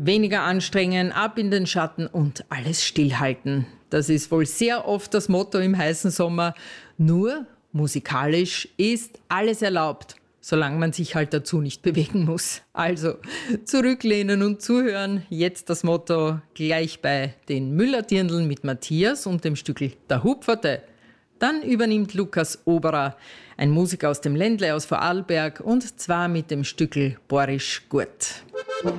Weniger anstrengen, ab in den Schatten und alles stillhalten. Das ist wohl sehr oft das Motto im heißen Sommer. Nur musikalisch ist alles erlaubt, solange man sich halt dazu nicht bewegen muss. Also zurücklehnen und zuhören. Jetzt das Motto gleich bei den Müller-Dirndln mit Matthias und dem Stückl Der Hupferte. Dann übernimmt Lukas Oberer, ein Musiker aus dem Ländle aus Vorarlberg, und zwar mit dem Stückl Borisch gut.